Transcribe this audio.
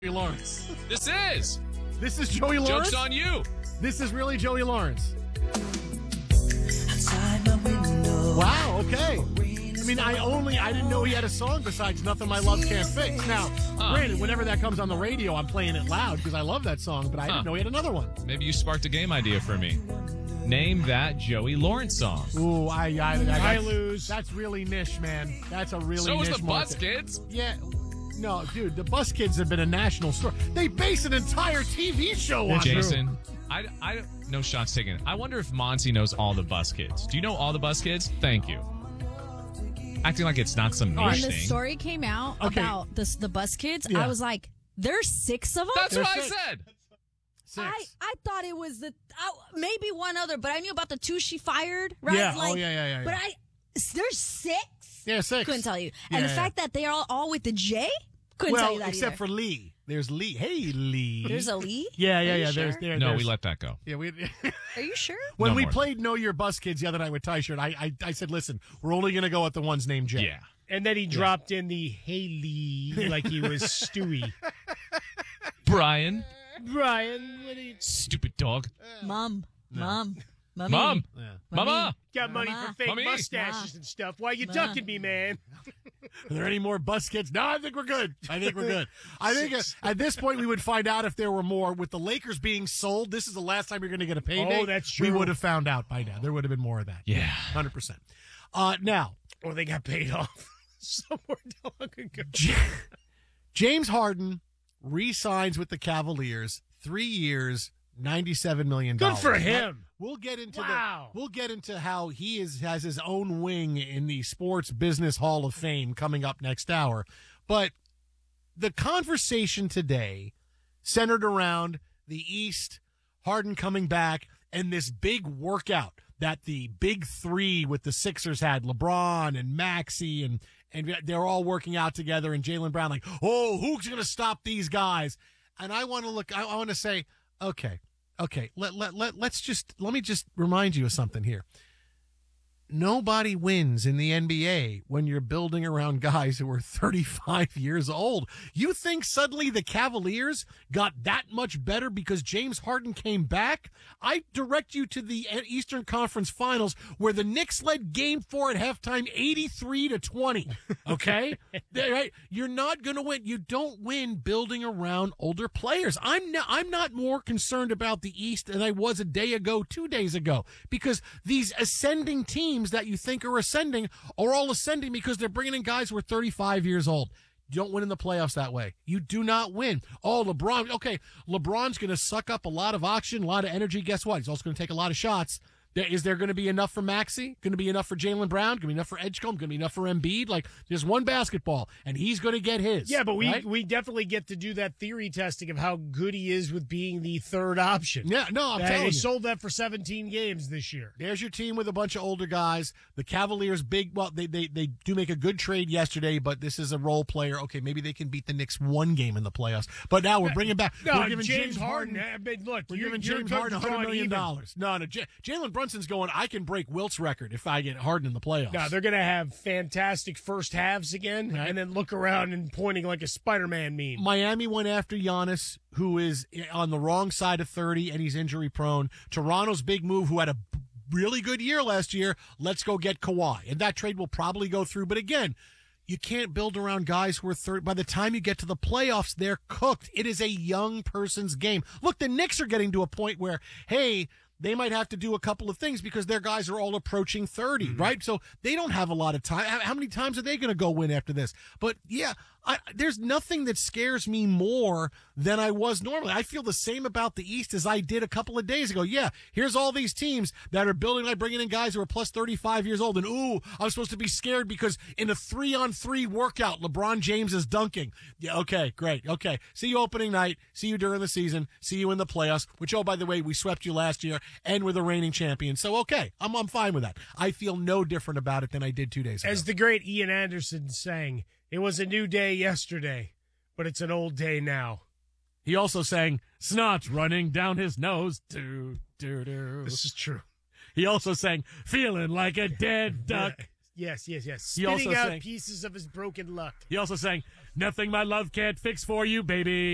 Joey Lawrence. This is Joey Lawrence? Joke's on you. This is really Joey Lawrence. Wow, okay. I mean, I didn't know he had a song besides Nothing My Love Can't Fix. Now, granted, whenever that comes on the radio, I'm playing it loud because I love that song, but I didn't know he had another one. Maybe you sparked a game idea for me. Name that Joey Lawrence song. Ooh, I lose. That's really niche, man. That's a really So niche is the market. Buzzkids. Yeah. No, dude, the Buzzkids have been a national story. They base an entire TV show on it. Jason, I no shots taken. I wonder if Monty knows all the Buzzkids. Do you know all the Buzzkids? Thank you. Acting like it's not some niche When thing. the story came out about the Buzzkids, Yeah. I was like, there's 6 of them? That's what I six. said. 6. I thought it was maybe one other, but I knew about the 2 she fired, right? Yeah. Oh, yeah. But there's 6? Yeah, 6. Couldn't tell you. And the Yeah. fact that they are all with the J? Couldn't tell you that except either. for Lee. There's Lee. Hey, Lee. There's a Lee? Yeah. Are you There's sure? No, there's- we let that go. Yeah, we. Are you sure? When No we more. played Know Your Buzzkids the other night with Tyshirt, I said, listen, we're only going to go with the ones named Jay. Yeah. And then he dropped in the Haley like he was Stewie. Brian, Brian, what do you stupid dog. Mom. Mommy. Mom. Yeah. Mama. got money Mama. for fake Mommy. mustaches and stuff? Why you ducking me, man? Are there any more Buzzkids? No, I think we're good. I think at this point we would find out if there were more. With the Lakers being sold, this is the last time you're going to get a payday. Oh, that's true. We would have found out by now. There would have been more of that. Yeah. 100%. Now, Or they got paid off somewhere long ago. James Harden re-signs with the Cavaliers, 3 years, $97 million. Good for him. We'll get into Wow. we'll get into how he has his own wing in the Sports Business Hall of Fame coming up next hour. But the conversation today centered around the East, Harden coming back, and this big workout that the big 3 with the Sixers had, LeBron and Maxey, and they're all working out together, and Jaylen Brown like, oh, who's going to stop these guys? And I want to say, okay, let me just remind you of something here. Nobody wins in the NBA when you're building around guys who are 35 years old. You think suddenly the Cavaliers got that much better because James Harden came back? I direct you to the Eastern Conference Finals where the Knicks led Game 4 at halftime 83-20. Okay? Right? You're not going to win. You don't win building around older players. I'm not more concerned about the East than I was a day ago, 2 days ago, because these ascending teams that you think are ascending are all ascending because they're bringing in guys who are 35 years old. You don't win in the playoffs that way. You do not win. Oh, LeBron. Okay, LeBron's going to suck up a lot of oxygen, a lot of energy. Guess what? He's also going to take a lot of shots. Is there going to be enough for Maxey? Going to be enough for Jaylen Brown? Going to be enough for Edgecombe? Going to be enough for Embiid? Like, there's one basketball, and he's going to get his. Yeah, but right? we definitely get to do that theory testing of how good he is with being the third option. Yeah, no, I'm telling They you. sold that for 17 games this year. There's your team with a bunch of older guys. The Cavaliers, they do make a good trade yesterday, but this is a role player. Okay, maybe they can beat the Knicks one game in the playoffs. But now we're bringing back. No, we're giving James Harden. I mean, look, We're you're giving you're James Harden $100 million. even. No, Jalen Brunson's going, I can break Wilt's record if I get Harden in the playoffs. No, they're going to have fantastic first halves again, Right. and then look around and pointing like a Spider-Man meme. Miami went after Giannis, who is on the wrong side of 30, and he's injury prone. Toronto's big move, who had a really good year last year, let's go get Kawhi. And that trade will probably go through. But again, you can't build around guys who are 30. By the time you get to the playoffs, they're cooked. It is a young person's game. Look, the Knicks are getting to a point where, hey, they might have to do a couple of things because their guys are all approaching 30, right? So they don't have a lot of time. How many times are they going to go win after this? But yeah, there's nothing that scares me more than I was normally. I feel the same about the East as I did a couple of days ago. Yeah, here's all these teams that are building, like bringing in guys who are plus 35 years old. And ooh, I'm supposed to be scared because in a 3-on-3 workout, LeBron James is dunking. Yeah, okay, great. Okay. See you opening night. See you during the season. See you in the playoffs, which, oh, by the way, we swept you last year and we're the reigning champion. So, okay, I'm fine with that. I feel no different about it than I did 2 days ago. As the great Ian Anderson sang, it was a new day yesterday, but it's an old day now. He also sang, snot's running down his nose. Do, do, do. This is true. He also sang, feeling like a dead duck. Yes. He Spitting also out sang- pieces of his broken luck. He also sang, nothing my love can't fix for you, baby.